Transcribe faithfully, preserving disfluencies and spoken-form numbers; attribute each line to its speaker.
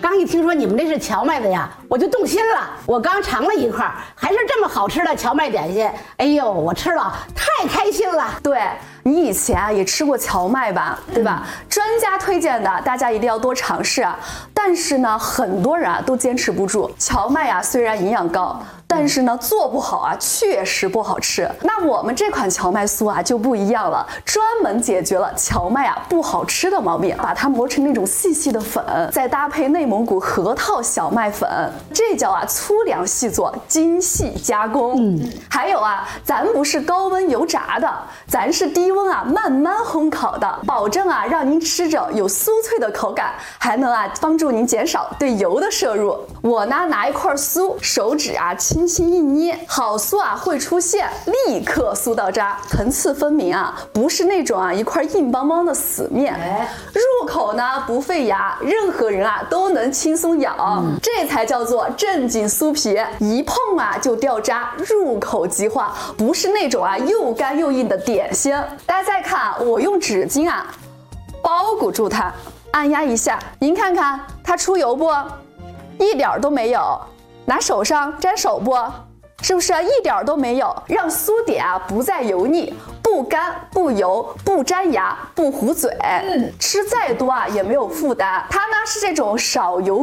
Speaker 1: 刚一听说你们这是荞麦的呀，我就动心了。我刚尝了一块，还是这么好吃的荞麦点心，哎呦，我吃了太开心了。
Speaker 2: 对，你以前啊也吃过荞麦吧，对吧？嗯、专家推荐的，大家一定要多尝试啊。但是呢，很多人啊都坚持不住。荞麦啊虽然营养高，但是呢做不好啊确实不好吃。那我们这款荞麦酥啊就不一样了，专门解决了荞麦啊不好吃的毛病，把它磨成那种细细的粉，再搭配内蒙古核桃小麦粉，这叫啊粗粮细做，精细加工。嗯，还有啊，咱不是高温油炸的，咱是低温啊慢慢烘烤的，保证啊让您吃着有酥脆的口感，还能啊帮助您减少对油的摄入。我呢拿一块酥，手指啊轻轻一捏，好酥啊会出现，立刻酥到渣，层次分明啊，不是那种啊一块硬邦邦的死面。入口呢不费牙，任何人啊都能轻松咬，嗯、这才叫做正经酥皮，一碰啊就掉渣，入口即化，不是那种啊又干又硬的点心。大家再看，我用纸巾啊包裹住它，按压一下，您看看它出油不？一点都没有。拿手上沾手不？是不是一点都没有？让酥点啊不再油腻，不干不油，不粘牙，不糊嘴，嗯、吃再多啊也没有负担。它呢是这种少油